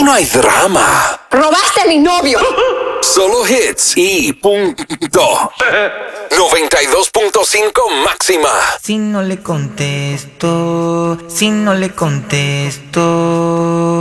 no hay drama. ¡Robaste a mi novio! Solo hits y punto. 92.5 máxima. Si no le contesto, si no le contesto.